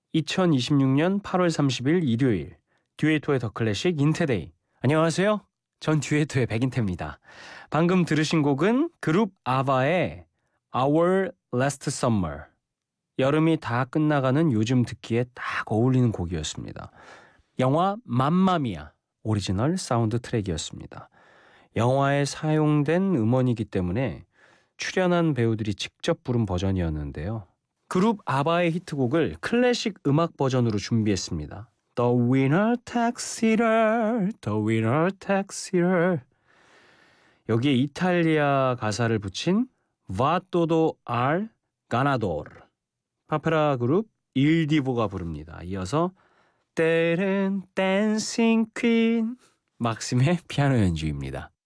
2026년 8월 30일 일요일 듀에이토의 더 클래식 인테데이. 안녕하세요. 전 듀에이토의 백인태입니다. 방금 들으신 곡은 그룹 아바의 Our Last Summer. 여름이 다 끝나가는 요즘 듣기에 딱 어울리는 곡이었습니다. 영화 맘마미아 오리지널 사운드 트랙이었습니다. 영화에 사용된 음원이기 때문에 출연한 배우들이 직접 부른 버전이었는데요. 그룹 아바의 히트곡을 클래식 음악 버전으로 준비했습니다. The winner takes it all, the winner takes it all. 여기에 이탈리아 가사를 붙인 Va todo al ganador. 파페라 그룹 일디보가 부릅니다. 이어서 때른 댄싱 퀸 막심의 피아노 연주입니다.